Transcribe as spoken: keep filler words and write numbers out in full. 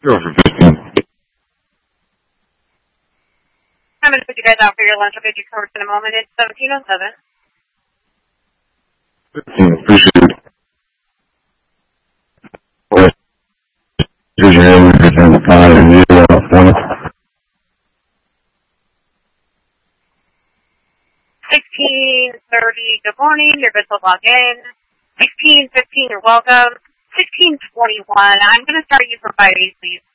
Go for fifteen. I'm going to put you guys out for your lunch. I'll get you covered in a moment. It's seventeen oh seven. fifteen, appreciate it. Well, here's your name, you're down the five, and you, uh, one. sixteen thirty, good morning. You're good to log in. sixteen fifteen, you're welcome. sixteen twenty-one, I'm going to start you for five eight, please.